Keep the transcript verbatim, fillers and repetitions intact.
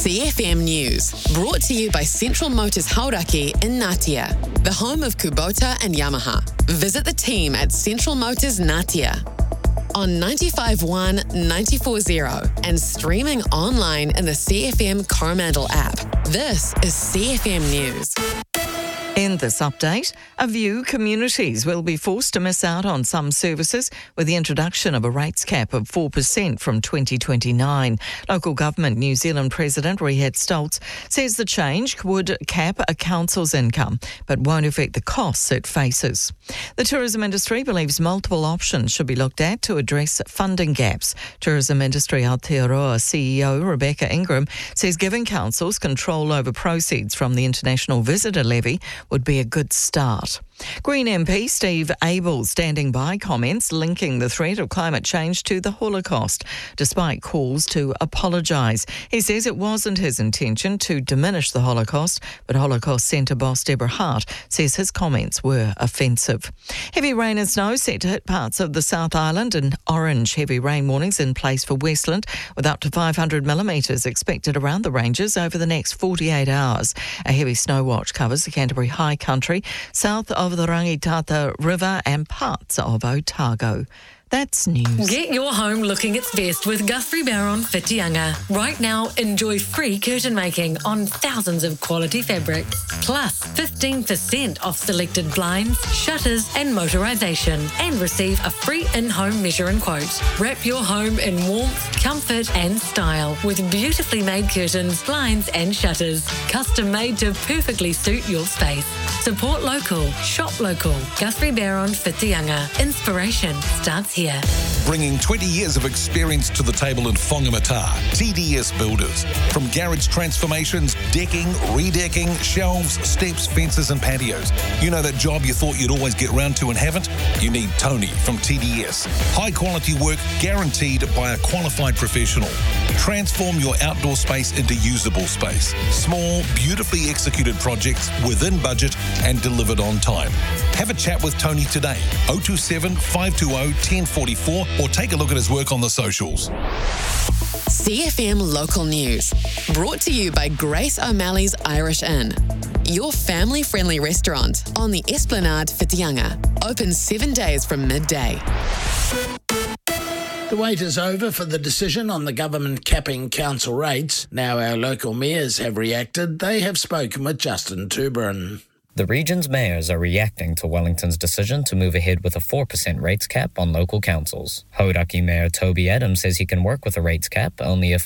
C F M News, brought to you by Central Motors Hauraki in Ngatea, the home of Kubota and Yamaha. Visit the team at Central Motors Ngatea on ninety-five point one, ninety-four point zero and streaming online in the C F M Coromandel app. This is C F M News. In this update, a few communities will be forced to miss out on some services with the introduction of a rates cap of four percent from twenty twenty-nine. Local Government New Zealand President Rehad Stoltz says the change would cap a council's income but won't affect the costs it faces. The tourism industry believes multiple options should be looked at to address funding gaps. Tourism Industry Aotearoa C E O Rebecca Ingram says giving councils control over proceeds from the International Visitor Levy would be a good start. Green M P Steve Abel standing by comments linking the threat of climate change to the Holocaust, despite calls to apologise. He says it wasn't his intention to diminish the Holocaust, but Holocaust Centre boss Deborah Hart says his comments were offensive. Heavy rain and snow set to hit parts of the South Island, and orange heavy rain warnings in place for Westland, with up to five hundred millimetres expected around the ranges over the next forty-eight hours. A heavy snow watch covers the Canterbury High Country, south of the Rangitata River and parts of Otago. That's news. Get your home looking its best with Guthrie Barron Whitianga. Right now, enjoy free curtain making on thousands of quality fabrics, plus fifteen percent off selected blinds, shutters and motorisation, and receive a free in-home measure and quote. Wrap your home in warmth, comfort and style with beautifully made curtains, blinds and shutters, custom made to perfectly suit your space. Support local, shop local. Guthrie Barron Whitianga. Inspiration starts here. Bringing twenty years of experience to the table in Whangamata, T D S Builders. From garage transformations, decking, redecking, shelves, steps, fences and patios. You know that job you thought you'd always get round to and haven't? You need Tony from T D S. High quality work guaranteed by a qualified professional. Transform your outdoor space into usable space. Small, beautifully executed projects within budget and delivered on time. Have a chat with Tony today, oh two seven, five two oh, one oh four four, or take a look at his work on the socials. C F M Local News, brought to you by Grace O'Malley's Irish Inn, your family-friendly restaurant on the Esplanade Whitianga. Open seven days from midday. The wait is over for the decision on the government capping council rates. Now our local mayors have reacted. They have spoken with Justin Tuberin. The region's mayors are reacting to Wellington's decision to move ahead with a four percent rates cap on local councils. Hauraki Mayor Toby Adams says he can work with a rates cap only if